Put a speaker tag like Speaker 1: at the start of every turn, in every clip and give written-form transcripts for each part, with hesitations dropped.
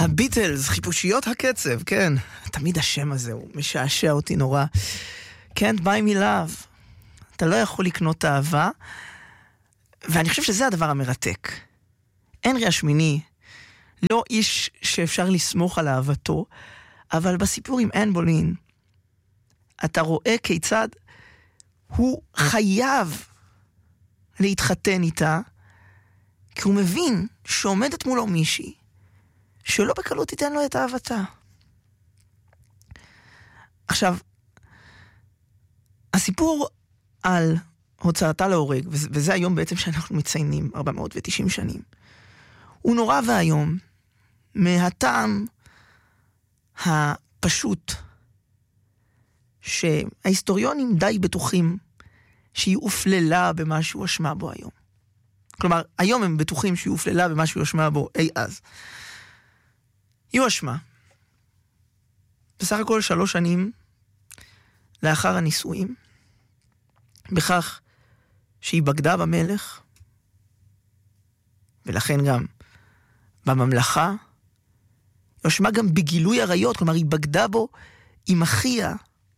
Speaker 1: הביטלס, חיפושיות הקצב, כן. תמיד השם הזה הוא משעשע אותי נורא. Can't buy me love. אתה לא יכול לקנות אהבה, ואני חושב שזה הדבר המרתק. הנרי השמיני, לא איש שאפשר לסמוך על אהבתו, אבל בסיפור עם אן בולין, אתה רואה כיצד הוא חייב להתחתן איתה, כי הוא מבין שעומדת מולו מישהי, שלא בקלות תיתן לו את אהבתה. עכשיו, הסיפור על הוצאתה להורג, וזה היום בעצם שאנחנו מציינים 490 שנים, הוא נורא והיום, מהטעם הפשוט, שההיסטוריונים די בטוחים שהיא הופללה במה שהוא אשמה בו היום. כלומר, היום הם בטוחים שהיא הופללה במה שהוא אשמה בו אי אז. היא אשמה. בסך הכל 3 שנים לאחר הנישואים, בכך שהיא בגדה במלך, ולכן גם בממלכה, היא אשמה גם בגילוי עריות, כלומר היא בגדה בו עם אחיה.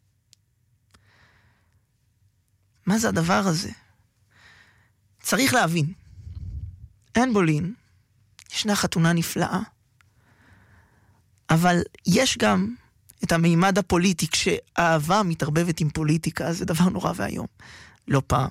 Speaker 1: מה זה הדבר הזה? צריך להבין. אן בולין, ישנה חתונה נפלאה, אבל יש גם את המימד הפוליטי, כשאהבה מתערבבת עם פוליטיקה, זה דבר נורא והיום. לא פעם.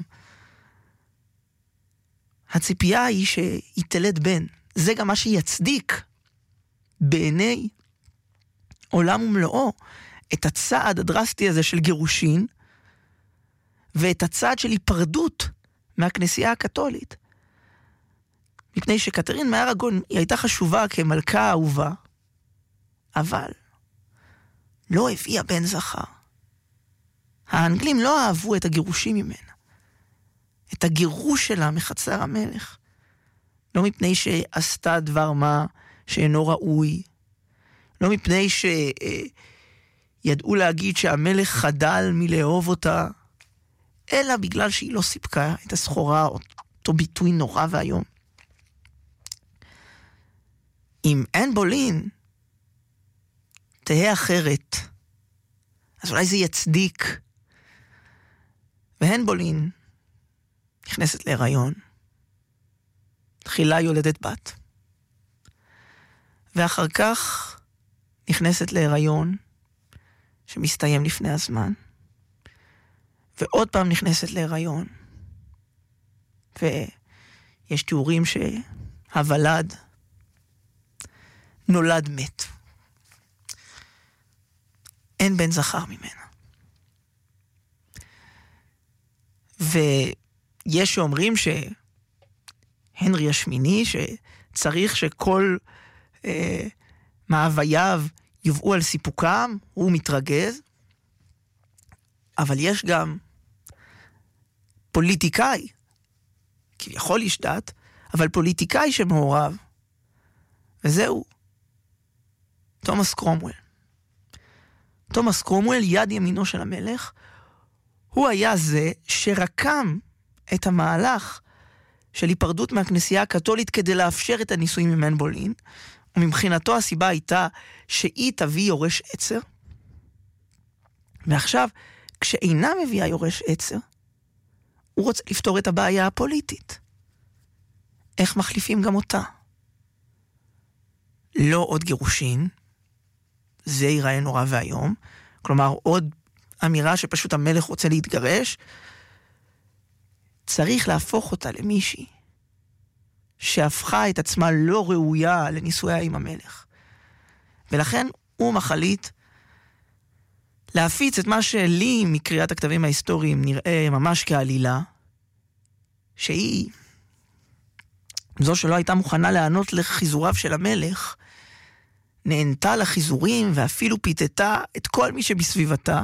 Speaker 1: הציפייה היא שהיא תלד בן. זה גם מה שיצדיק בעיני עולם ומלואו את הצעד הדרסטי הזה של גירושין, ואת הצעד של היפרדות מהכנסייה הקתולית. מפני שקתרין מאראגון היא הייתה חשובה כמלכה אהובה, אבל לא הביאה בן זכר. האנגלים לא אהבו את הגירושים ממנה. את הגירוש שלה מחצר המלך. לא מפני שעשתה דבר מה שאינו ראוי. לא מפני שידעו להגיד שהמלך חדל מלאהוב אותה. אלא בגלל שהיא לא סיפקה את הסחורה, אותו ביטוי נורא והיום. אם אן בולין תהיה אחרת, אז אולי זה יצדיק. והן בולין נכנסת להיריון, תחילה יולדת בת, ואחר כך נכנסת להיריון שמסתיים לפני הזמן, ועוד פעם נכנסת להיריון, ויש תיאורים שהוולד נולד מת. אין בן זכר ממנה. ויש שאומרים שהנרי השמיני, שצריך שכל מאווייו יובאו על סיפוקם, הוא מתרגז, אבל יש גם פוליטיקאי, כביכול איש דת, אבל פוליטיקאי שמעורב, וזהו, תומאס קרומוול. תומאס קרומוול, יד ימינו של המלך, הוא היה זה שרקם את המהלך של היפרדות מהכנסייה הקתולית כדי לאפשר את הנישואים עם אן בולין, ומבחינתו הסיבה הייתה שהיא תביא יורש עצר, ועכשיו, כשאינה מביאה יורש עצר, הוא רוצה לפתור את הבעיה הפוליטית. איך מחליפים גם אותה? לא עוד גירושין, זה ייראה נורא והיום, כלומר עוד אמירה שפשוט המלך רוצה להתגרש, צריך להפוך אותה למישהי שהפכה את עצמה לא ראויה לנישואיה עם המלך. ולכן הוא מחליט להפיץ את מה שלי מקריאת הכתבים ההיסטוריים נראה ממש כעלילה, שהיא זו שלא הייתה מוכנה לענות לחיזוריו של המלך, נענתה לחיזורים ואפילו פיתתה את כל מי שבסביבתה,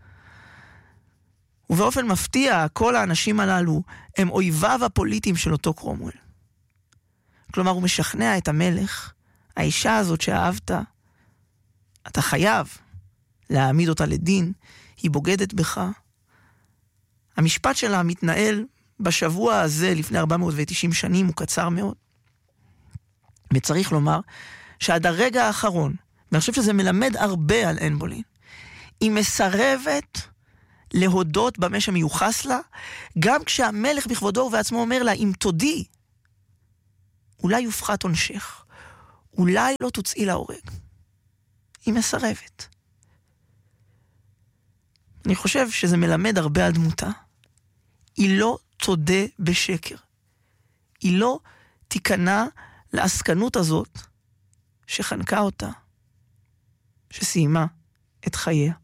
Speaker 1: ובאופן מפתיע כל האנשים הללו הם אויביו הפוליטיים של אותו קרומוול. כלומר הוא משכנע את המלך, האישה הזאת שאהבת, אתה חייב להעמיד אותה לדין, היא בוגדת בך. המשפט שלה מתנהל בשבוע הזה לפני 490 שנים, הוא קצר מאוד. וצריך לומר שעד הרגע האחרון, ואני חושב שזה מלמד הרבה על אן בולין, היא מסרבת להודות במה שמיוחס לה, גם כשהמלך בכבודו ובעצמו אומר לה, אם תודי, אולי יופחת עונשך, אולי לא תוצאי להורג. היא מסרבת. אני חושב שזה מלמד הרבה על דמותה. היא לא תודה בשקר. היא לא תיכנע לעסקנות הזאת שחנקה אותה, שסיימה את חייה.